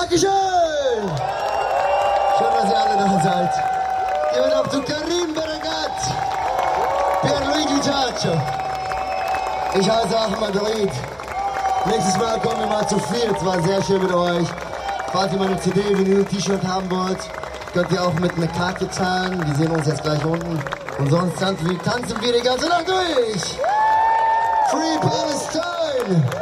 Dankeschön! Schön, dass ihr alle da seid. Gehen wir auf zu Karim Baragat, Pierluigi Ciaccio. Ich heiße Ahmad Reid. Nächstes Mal kommen wir mal zu viert. Es war sehr schön mit euch. Falls ihr mal eine CD, Vinyl, T-Shirt haben wollt, könnt ihr auch mit einer Karte zahlen. Wir sehen uns jetzt gleich unten. Und sonst tanzen wir die ganze Nacht durch. Free Palestine!